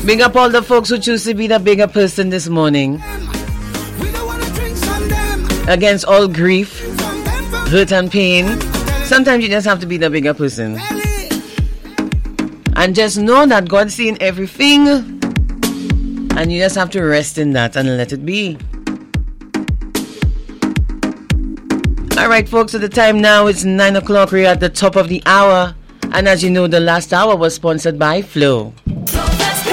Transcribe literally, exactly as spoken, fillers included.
Big up all the folks who choose to be the bigger person this morning. Against all grief, hurt and pain. Sometimes you just have to be the bigger person. And just know that God's seeing everything. And you just have to rest in that and let it be. Alright folks, so the time now is nine o'clock. We're at the top of the hour. And as you know, the last hour was sponsored by Flow.